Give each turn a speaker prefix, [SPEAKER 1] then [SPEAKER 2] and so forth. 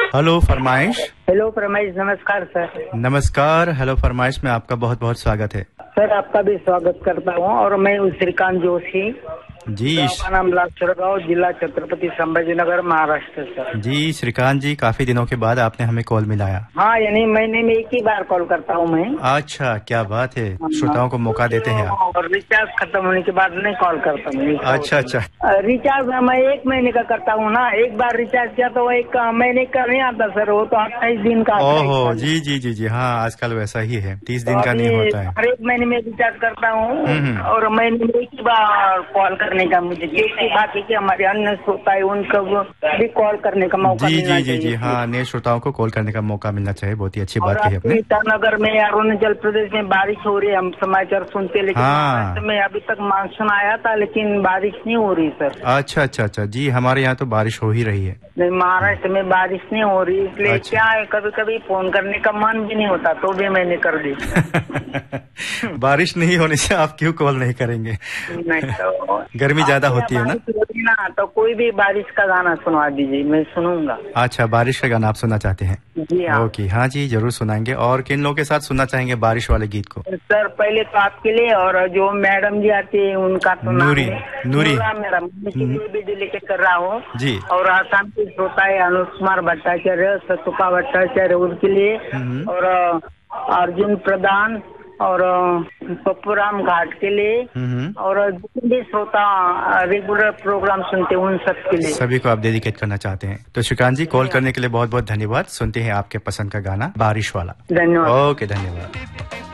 [SPEAKER 1] Hello फरमाइश।
[SPEAKER 2] Hello फरमाइश, नमस्कार सर।
[SPEAKER 1] नमस्कार। हेलो फरमाइश में आपका बहुत बहुत स्वागत है।
[SPEAKER 2] सर आपका भी स्वागत करता हूँ। और मैं श्रीकांत जोशी,
[SPEAKER 1] जी
[SPEAKER 2] गाँव का नाम लाचरगांव, जिला छत्रपति संभाजीनगर, महाराष्ट्र सर।
[SPEAKER 1] जी श्रीकांत जी, काफी दिनों के बाद आपने हमें कॉल मिलाया।
[SPEAKER 2] हाँ, यानी महीने में एक ही बार कॉल करता हूँ मैं।
[SPEAKER 1] अच्छा, क्या बात है, श्रोताओं को मौका देते हैं आप।
[SPEAKER 2] और रिचार्ज खत्म होने के बाद नहीं कॉल करता हूँ।
[SPEAKER 1] अच्छा।
[SPEAKER 2] रिचार्ज मैं 1 महीने का करता हूँ ना। एक बार रिचार्ज किया तो 1 महीने का नहीं आता सर, वो तो 28 दिन का।
[SPEAKER 1] ओहो, जी, हाँ, आजकल वैसा ही है, 30 दिन का नहीं होता है।
[SPEAKER 2] हर 1 महीने में रिचार्ज करता हूँ और महीने में एक ही बार कॉल करने का मुझे बात है कि हमारे अन्य श्रोता है उनको भी कॉल करने का मौका मिलना चाहिए।
[SPEAKER 1] जी, हाँ, अन्य श्रोताओं को कॉल करने का मौका मिलना चाहिए। बहुत ही अच्छी बात कही आपने।
[SPEAKER 2] ईटानगर में, अरुणाचल प्रदेश में बारिश हो रही है, हम समाचार सुनते, लेकिन महाराष्ट्र में अभी तक मानसून आया था लेकिन बारिश नहीं हो रही सर।
[SPEAKER 1] अच्छा। जी, हमारे यहाँ तो बारिश हो ही रही है।
[SPEAKER 2] नहीं, महाराष्ट्र में बारिश नहीं हो रही, इसलिए क्या है, कभी कभी फोन करने का मन भी नहीं होता, तो भी मैंने कर दी।
[SPEAKER 1] बारिश नहीं होने से आप क्यों कॉल नहीं करेंगे?
[SPEAKER 2] नहीं तो
[SPEAKER 1] गर्मी ज्यादा होती है ना।
[SPEAKER 2] तो कोई भी बारिश का गाना सुनवा दीजिए, मैं सुनूंगा।
[SPEAKER 1] अच्छा, बारिश का गाना आप सुनना चाहते हैं?
[SPEAKER 2] जी हाँ।
[SPEAKER 1] ओके, हाँ जी, जरूर सुनाएंगे। और किन लोगों के साथ सुनना चाहेंगे बारिश वाले गीत को?
[SPEAKER 2] सर पहले तो आपके लिए, और जो मैडम जी आती है उनका तो
[SPEAKER 1] नूरी
[SPEAKER 2] मैडम भी डेलीकेट कर रहा हूँ
[SPEAKER 1] जी।
[SPEAKER 2] और आसाम के श्रोता है अनुज कुमार भट्टाचार्य, सतुपा भट्टाचार्य, उनके लिए, और अर्जुन प्रधान और पप्पूराम घाट के लिए, और जितने भी श्रोता रेगुलर प्रोग्राम सुनते हैं उन सब के लिए,
[SPEAKER 1] सभी को आप डेडिकेट करना चाहते हैं। तो श्रीकांत जी, कॉल करने के लिए बहुत बहुत धन्यवाद। सुनते हैं आपके पसंद का गाना बारिश वाला।
[SPEAKER 2] धन्यवाद।
[SPEAKER 1] ओके, धन्यवाद।